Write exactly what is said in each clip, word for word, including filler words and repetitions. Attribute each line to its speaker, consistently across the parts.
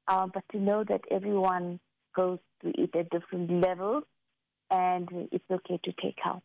Speaker 1: uh, but to know that everyone goes through it at different levels, and it's okay to take help.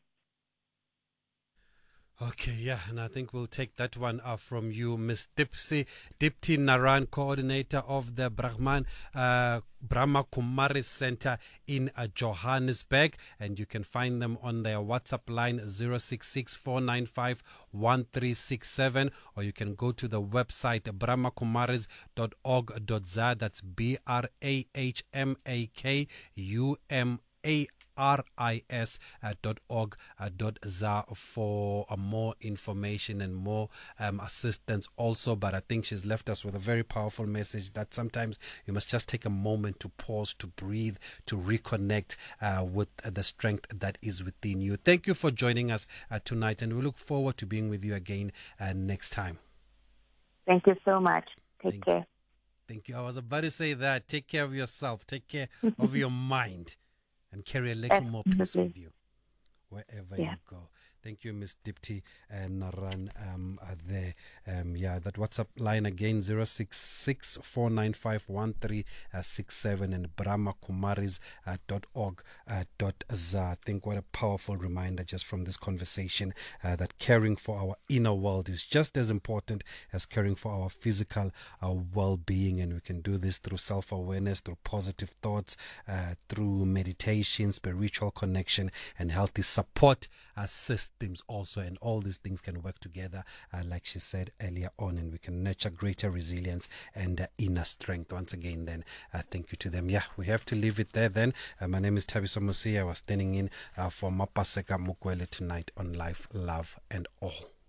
Speaker 2: Okay, yeah, and I think we'll take that one uh, from you, Miz Dipsy, Dipti Naran, coordinator of the Brahman uh, Brahma Kumaris Center in uh, Johannesburg, and you can find them on their WhatsApp line zero six six, four nine five, one three six seven, or you can go to the website brahma kumaris dot org dot za. That's B R A H M A K U M A R I S uh, dot org uh, dot za for uh, more information and more um, assistance also. But I think she's left us with a very powerful message that sometimes you must just take a moment to pause, to breathe, to reconnect uh, with uh, the strength that is within you. Thank you for joining us uh, tonight, and we look forward to being with you again uh, next time.
Speaker 1: Thank you so much. Take
Speaker 2: Thank
Speaker 1: care.
Speaker 2: You. Thank you. I was about to say that. Take care of yourself. Take care of your mind. And carry a little more peace with you wherever yeah. you go. Thank you, Miss Dipti and Naran um, there. Um, yeah, that WhatsApp line again, zero six six, four nine five, one three six seven and brahma kumaris dot org dot za. I think what a powerful reminder just from this conversation uh, that caring for our inner world is just as important as caring for our physical uh, well-being. And we can do this through self-awareness, through positive thoughts, uh, through meditation, spiritual connection, and healthy support uh, systems also, and all these things can work together uh, like she said earlier on, and we can nurture greater resilience and uh, inner strength. Once again then uh, thank you to them. Yeah, we have to leave it there then. Uh, my name is Thabiso Mosia. I was standing in uh, for Mapaseka Mukwele tonight on Life, Love and All.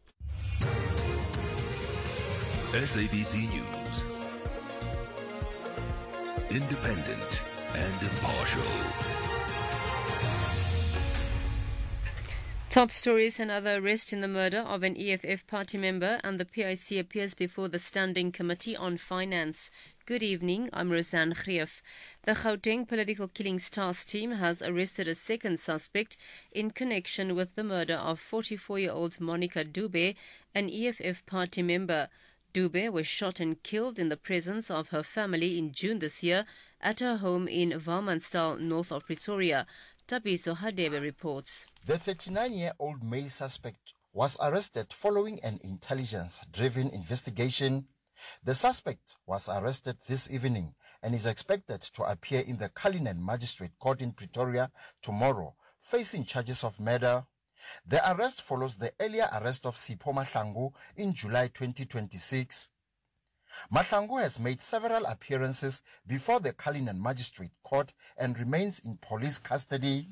Speaker 3: S A B C News, independent and impartial.
Speaker 4: Top stories: another arrest in the murder of an E F F party member, and the P I C appears before the Standing Committee on Finance. Good evening, I'm Roseanne Greef. The Gauteng Political Killings Task Team has arrested a second suspect in connection with the murder of forty-four-year-old Monica Dube, an E F F party member. Dube was shot and killed in the presence of her family in June this year at her home in Valmanstal, north of Pretoria. Tabiso Hadebe reports.
Speaker 5: The thirty-nine-year-old male suspect was arrested following an intelligence-driven investigation. The suspect was arrested this evening and is expected to appear in the Cullinan Magistrate Court in Pretoria tomorrow, facing charges of murder. The arrest follows the earlier arrest of Sipho Mahlangu in July twenty twenty-six. Mahlangu has made several appearances before the Cullinan Magistrate Court and remains in police custody.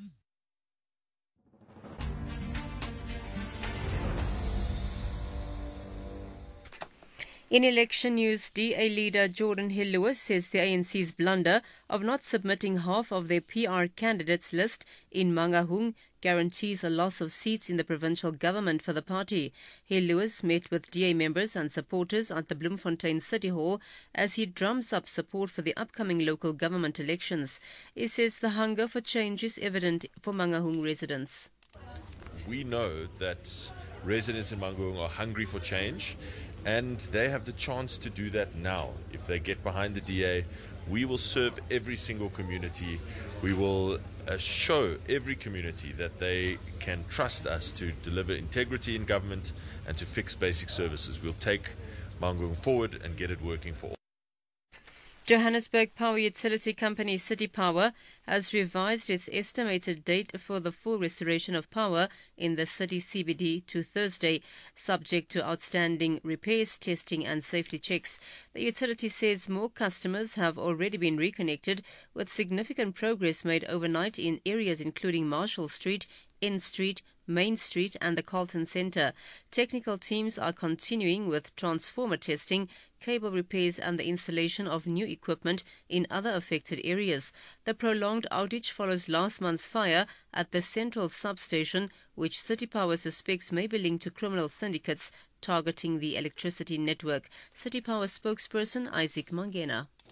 Speaker 4: In election news, D A leader Jordan Hill-Lewis says the A N C's blunder of not submitting half of their P R candidates list in Mangaung guarantees a loss of seats in the provincial government for the party. Hill-Lewis met with D A members and supporters at the Bloemfontein City Hall as he drums up support for the upcoming local government elections. He says the hunger for change is evident for Mangaung residents.
Speaker 6: We know that residents in Mangaung are hungry for change, and they have the chance to do that now. If they get behind the D A, we will serve every single community. We will uh, show every community that they can trust us to deliver integrity in government and to fix basic services. We'll take Mangaung forward and get it working for all.
Speaker 4: Johannesburg Power Utility Company City Power has revised its estimated date for the full restoration of power in the city C B D to Thursday, subject to outstanding repairs, testing and safety checks. The utility says more customers have already been reconnected, with significant progress made overnight in areas including Marshall Street, N Street, Main Street and the Carlton Centre. Technical teams are continuing with transformer testing, cable repairs and the installation of new equipment in other affected areas. The prolonged outage follows last month's fire at the central substation, which City Power suspects may be linked to criminal syndicates targeting the electricity network. City Power spokesperson Isaac Mangena.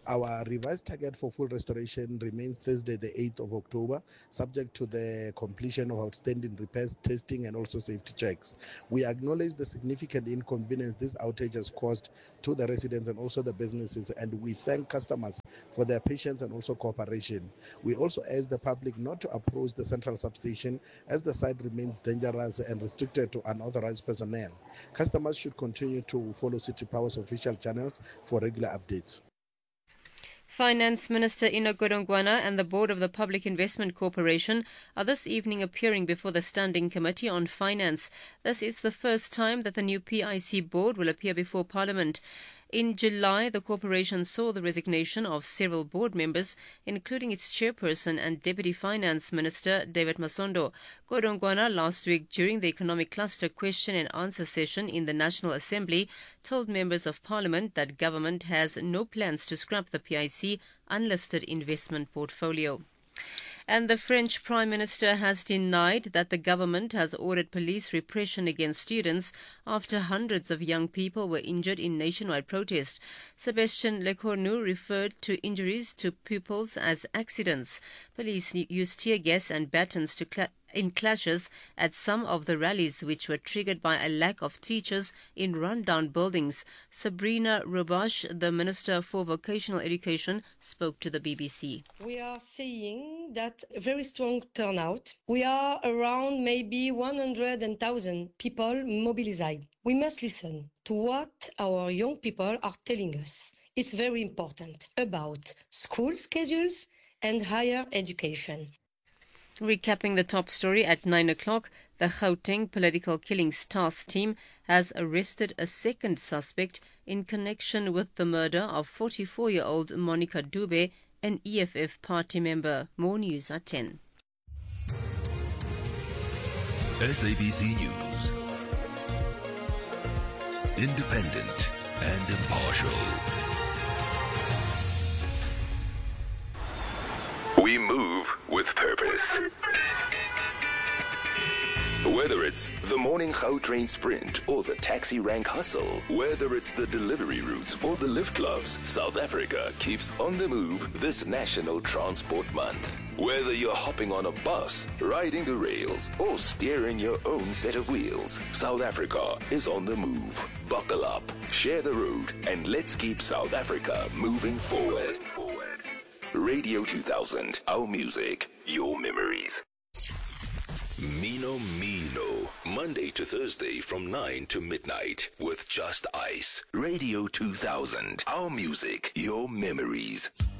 Speaker 7: Our revised target for full restoration remains Thursday, the eighth of October, subject to the completion of outstanding repairs, testing, and also safety checks. We acknowledge the significant inconvenience this outage has caused to the residents and also the businesses, and we thank customers for their patience and also cooperation. We also urge the public not to approach the central substation as the site remains dangerous and restricted to unauthorized personnel. Customers should continue to follow City Power's official channels for regular updates.
Speaker 4: Finance Minister Enoch Godongwana and the Board of the Public Investment Corporation are this evening appearing before the Standing Committee on Finance. This is the first time that the new P I C board will appear before Parliament. In July, the corporation saw the resignation of several board members, including its chairperson and Deputy Finance Minister David Masondo. Godongwana last week during the Economic Cluster question and answer session in the National Assembly told members of Parliament that government has no plans to scrap the P I C unlisted investment portfolio. And the French Prime Minister has denied that the government has ordered police repression against students after hundreds of young people were injured in nationwide protest. Sébastien Lecornu referred to injuries to pupils as accidents. Police used tear gas and batons to cla- in clashes at some of the rallies, which were triggered by a lack of teachers in run-down buildings. Sabrina Robash, the Minister for Vocational Education, spoke to the B B C.
Speaker 8: We are seeing that a very strong turnout. We are around maybe one hundred thousand people mobilized. We must listen to what our young people are telling us. It's very important about school schedules and higher education.
Speaker 4: Recapping the top story at nine o'clock, the Gauteng Political Killings Task Team has arrested a second suspect in connection with the murder of forty-four-year-old Monica Dube, an E F F party member. More news at ten.
Speaker 3: S A B C News. Independent and impartial. We move with purpose. Whether it's the morning Gautrain sprint or the taxi rank hustle, whether it's the delivery routes or the lift clubs, South Africa keeps on the move this National Transport Month. Whether you're hopping on a bus, riding the rails, or steering your own set of wheels, South Africa is on the move. Buckle up, share the road, and let's keep South Africa moving forward. Radio two thousand, our music, your memories. Mino Mino, Monday to Thursday from nine to midnight with Just Ice. Radio two thousand, our music, your memories.